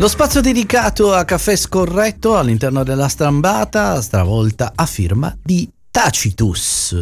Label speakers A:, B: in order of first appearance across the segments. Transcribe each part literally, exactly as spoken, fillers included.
A: Lo spazio dedicato a Caffè Scorretto all'interno della Strambata, stavolta a firma di Tacitus.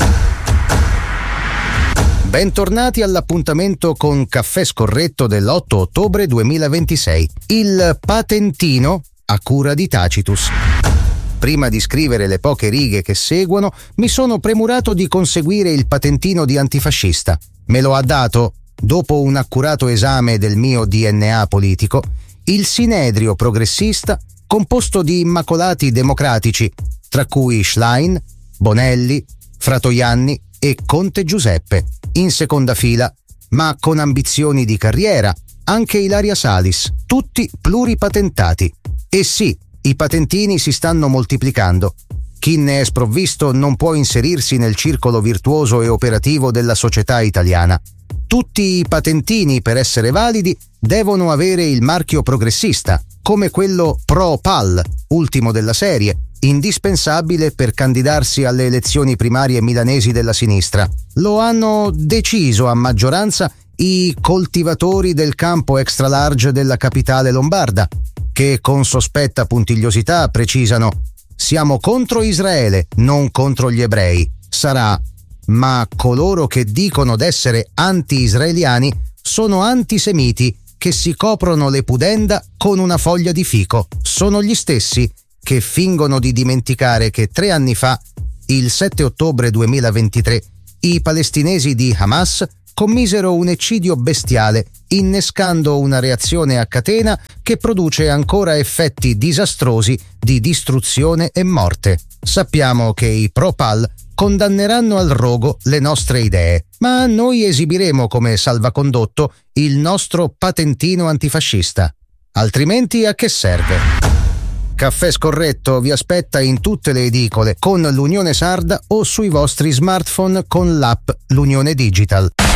B: Bentornati all'appuntamento con Caffè Scorretto dell'otto ottobre duemilaventisei. Il patentino a cura di Tacitus. Prima di scrivere le poche righe che seguono, mi sono premurato di conseguire il patentino di antifascista. Me lo ha dato, dopo un accurato esame del mio D N A politico, il Sinedrio progressista composto di immacolati democratici, tra cui Schlein, Bonelli, Fratoianni e Conte Giuseppe. In seconda fila, ma con ambizioni di carriera, anche Ilaria Salis, tutti pluripatentati. E sì, i patentini si stanno moltiplicando. Chi ne è sprovvisto non può inserirsi nel circolo virtuoso e operativo della società italiana. Tutti i patentini, per essere validi, devono avere il marchio progressista, come quello Pro P A L, ultimo della serie, indispensabile per candidarsi alle elezioni primarie milanesi della sinistra. Lo hanno deciso a maggioranza i coltivatori del campo extra large della capitale lombarda, che con sospetta puntigliosità precisano: siamo contro Israele, non contro gli ebrei. Sarà, ma coloro che dicono d'essere anti-israeliani sono antisemiti che si coprono le pudenda con una foglia di fico. Sono gli stessi che fingono di dimenticare che tre anni fa, il sette ottobre duemilaventitré, i palestinesi di Hamas commisero un eccidio bestiale, innescando una reazione a catena che produce ancora effetti disastrosi di distruzione e morte. Sappiamo che i Pro P A L condanneranno al rogo le nostre idee, ma noi esibiremo come salvacondotto il nostro patentino antifascista. Altrimenti a che serve? Caffè Scorretto vi aspetta in tutte le edicole con l'Unione Sarda o sui vostri smartphone con l'app L'Unione Digital.